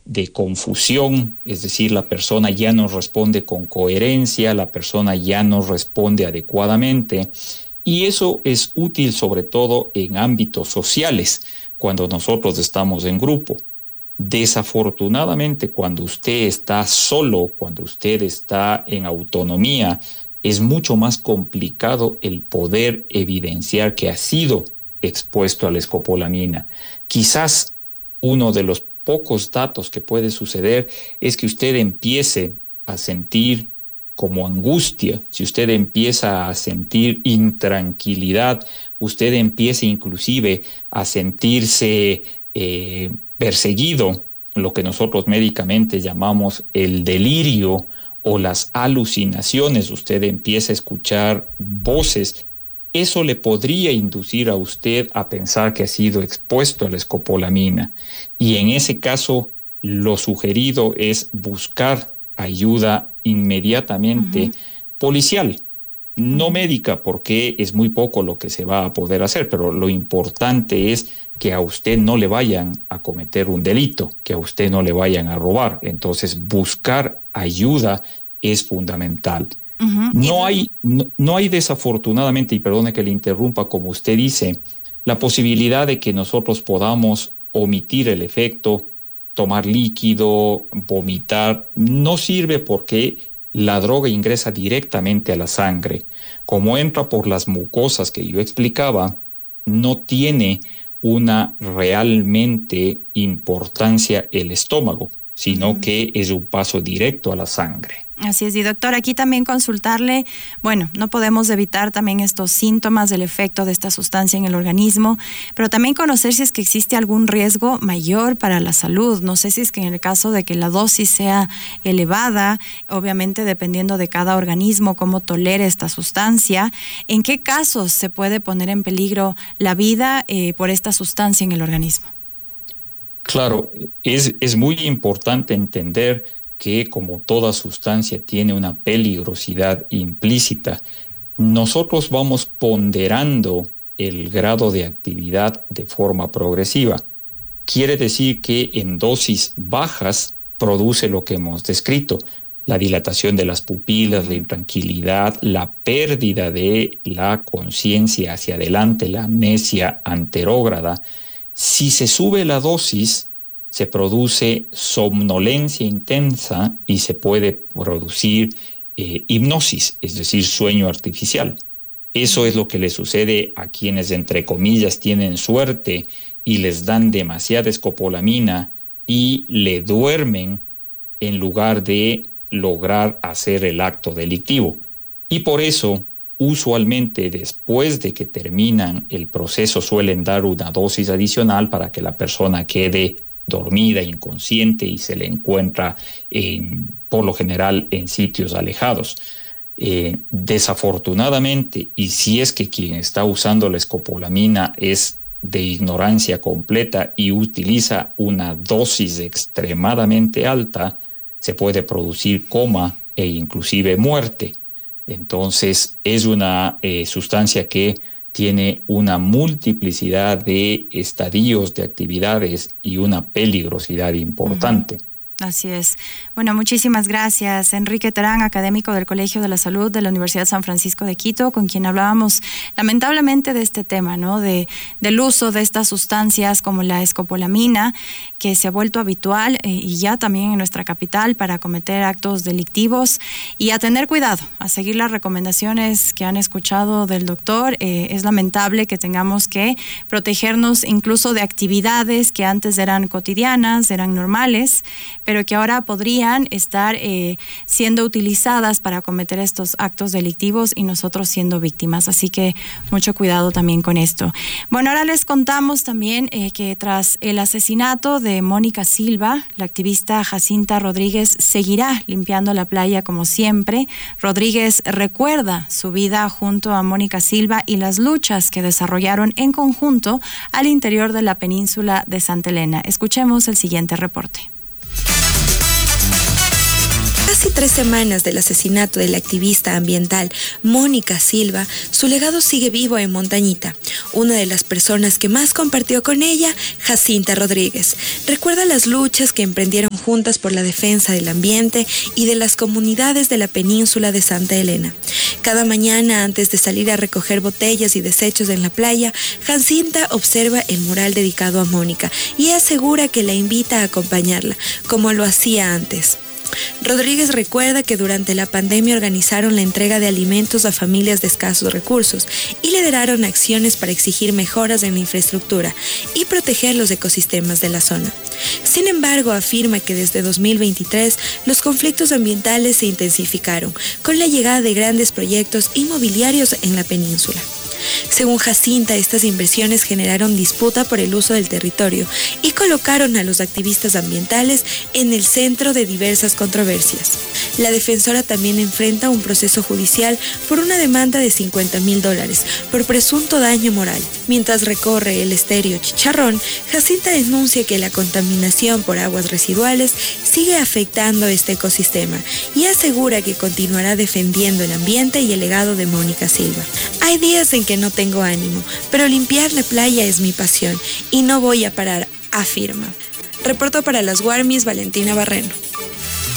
de confusión, es decir, la persona ya no responde con coherencia, la persona ya no responde adecuadamente, y eso es útil sobre todo en ámbitos sociales, cuando nosotros estamos en grupo. Desafortunadamente, cuando usted está solo, cuando usted está en autonomía, es mucho más complicado el poder evidenciar que ha sido expuesto a la escopolamina. Quizás uno de los pocos datos que puede suceder es que usted empiece a sentir como angustia, si usted empieza a sentir intranquilidad, usted empieza inclusive a sentirse perseguido, lo que nosotros médicamente llamamos el delirio o las alucinaciones, usted empieza a escuchar voces, eso le podría inducir a usted a pensar que ha sido expuesto a la escopolamina. Y en ese caso, lo sugerido es buscar ayuda inmediatamente policial, no médica, porque es muy poco lo que se va a poder hacer, pero lo importante es que a usted no le vayan a cometer un delito, que a usted no le vayan a robar. Entonces, buscar ayuda es fundamental. No hay desafortunadamente, y perdone que le interrumpa, como usted dice, la posibilidad de que nosotros podamos omitir el efecto, tomar líquido, vomitar, no sirve porque la droga ingresa directamente a la sangre. Como entra por las mucosas que yo explicaba, no tiene una realmente importancia el estómago, sino que es un paso directo a la sangre. Así es, y doctor, aquí también consultarle, bueno, no podemos evitar también estos síntomas del efecto de esta sustancia en el organismo, pero también conocer si es que existe algún riesgo mayor para la salud. No sé si es que en el caso de que la dosis sea elevada, obviamente dependiendo de cada organismo, cómo tolere esta sustancia, ¿en qué casos se puede poner en peligro la vida por esta sustancia en el organismo? Claro, es muy importante entender que como toda sustancia tiene una peligrosidad implícita. Nosotros vamos ponderando el grado de actividad de forma progresiva. Quiere decir que en dosis bajas produce lo que hemos descrito, la dilatación de las pupilas, la intranquilidad, la pérdida de la conciencia hacia adelante, la amnesia anterógrada. Si se sube la dosis, se produce somnolencia intensa y se puede producir hipnosis, es decir, sueño artificial. Eso es lo que le sucede a quienes, entre comillas, tienen suerte y les dan demasiada escopolamina y le duermen en lugar de lograr hacer el acto delictivo. Y por eso, usualmente, después de que terminan el proceso, suelen dar una dosis adicional para que la persona quede dormida, inconsciente, y se le encuentra por lo general en sitios alejados. Desafortunadamente, y si es que quien está usando la escopolamina es de ignorancia completa y utiliza una dosis extremadamente alta, se puede producir coma e inclusive muerte. Entonces, es una sustancia que tiene una multiplicidad de estadios de actividades y una peligrosidad importante. Así es. Bueno, muchísimas gracias. Enrique Terán, académico del Colegio de la Salud de la Universidad San Francisco de Quito, con quien hablábamos lamentablemente de este tema, ¿no? Del uso de estas sustancias como la escopolamina, que se ha vuelto habitual y ya también en nuestra capital para cometer actos delictivos, y a tener cuidado, a seguir las recomendaciones que han escuchado del doctor. Es lamentable que tengamos que protegernos incluso de actividades que antes eran cotidianas, eran normales, pero que ahora podrían estar siendo utilizadas para cometer estos actos delictivos y nosotros siendo víctimas. Así que mucho cuidado también con esto. Bueno, ahora les contamos también que tras el asesinato de Mónica Silva, la activista Jacinta Rodríguez seguirá limpiando la playa como siempre. Rodríguez recuerda su vida junto a Mónica Silva y las luchas que desarrollaron en conjunto al interior de la península de Santa Elena. Escuchemos el siguiente reporte. casi 3 semanas del asesinato de la activista ambiental Mónica Silva, su legado sigue vivo en Montañita. Una de las personas que más compartió con ella, Jacinta Rodríguez, recuerda las luchas que emprendieron juntas por la defensa del ambiente y de las comunidades de la península de Santa Elena. Cada mañana, antes de salir a recoger botellas y desechos en la playa, Jacinta observa el mural dedicado a Mónica y asegura que la invita a acompañarla, como lo hacía antes. Rodríguez recuerda que durante la pandemia organizaron la entrega de alimentos a familias de escasos recursos y lideraron acciones para exigir mejoras en la infraestructura y proteger los ecosistemas de la zona. Sin embargo, afirma que desde 2023 los conflictos ambientales se intensificaron con la llegada de grandes proyectos inmobiliarios en la península. Según Jacinta, estas inversiones generaron disputa por el uso del territorio y colocaron a los activistas ambientales en el centro de diversas controversias. La defensora también enfrenta un proceso judicial por una demanda de $50,000 por presunto daño moral. Mientras recorre el estero Chicharrón, Jacinta denuncia que la contaminación por aguas residuales sigue afectando este ecosistema y asegura que continuará defendiendo el ambiente y el legado de Mónica Silva. Hay días en que no tengo ánimo, pero limpiar la playa es mi pasión y no voy a parar, afirma. Reportó para las Warmis Valentina Barreno.